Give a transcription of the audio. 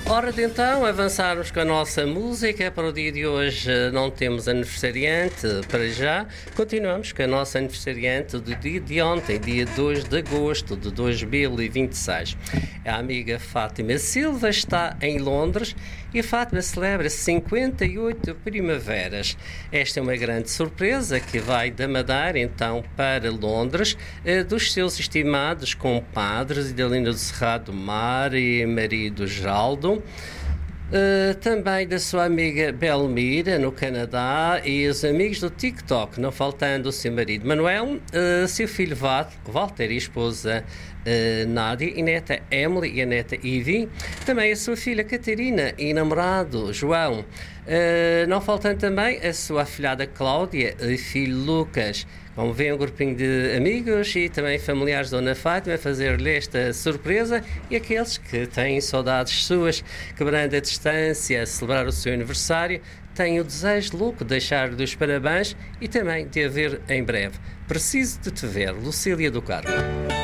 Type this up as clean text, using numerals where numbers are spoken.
Hora de então avançarmos com a nossa música. Para o dia de hoje não temos aniversariante para já. Continuamos com a nossa aniversariante do dia de ontem, dia 2 de agosto de 2026. A amiga Fátima Silva está em Londres e a Fátima celebra 58 primaveras. Esta é uma grande surpresa que vai da Madeira então para Londres, dos seus estimados compadres Idalina do Cerrado Mar e marido Geraldo. Também da sua amiga Belmira, no Canadá, e os amigos do TikTok, não faltando o seu marido Manuel, seu filho Walter e esposa Nádia, e neta Emily e a neta Ivy, também a sua filha Catarina e namorado João, não faltando também a sua afilhada Cláudia e filho Lucas. Como vem um grupinho de amigos e também familiares da Dona Fátima a fazer-lhe esta surpresa, e aqueles que têm saudades suas, quebrando a distância a celebrar o seu aniversário, têm o desejo louco de deixar-lhe os parabéns e também de a ver em breve. Preciso de te ver, Lucília do Carmo.